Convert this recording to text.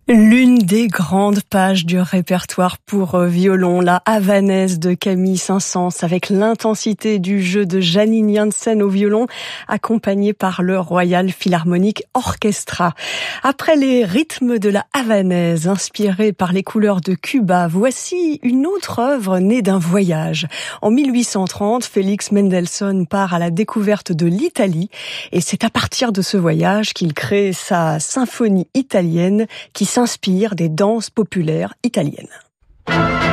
L'une des grandes pages du répertoire pour violon, la Havanaise de Camille Saint-Saëns, avec l'intensité du jeu de Janine Jansen au violon, accompagnée par le Royal Philharmonic Orchestra. Après les rythmes de la Havanaise, inspirés par les couleurs de Cuba, voici une autre œuvre née d'un voyage. En 1830, Félix Mendelssohn part à la découverte de l'Italie, et c'est à partir de ce voyage qu'il crée sa symphonie italienne qui s'inspire des danses populaires italiennes.